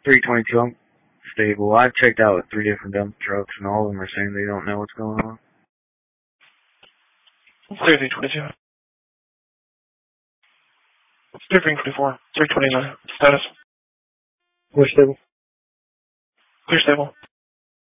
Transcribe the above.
322, I'm stable. I've checked out with 3 different dump trucks, and all of them are saying they don't know what's going on. Clear 322. Clear 324. 329. Status. We're stable. Clear stable.